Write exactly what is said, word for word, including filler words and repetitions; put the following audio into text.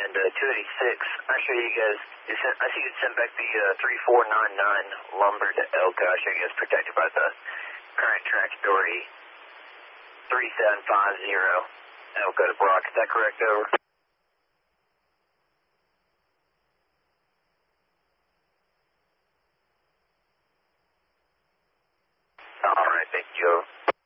and uh, two eighty-six. I show you guys, you sent, I see you sent back the uh, three four nine nine lumber to Elka. I show you guys protected by the current track story three seven five zero Elka to Brock. Is that correct, over? All right, thank you, over.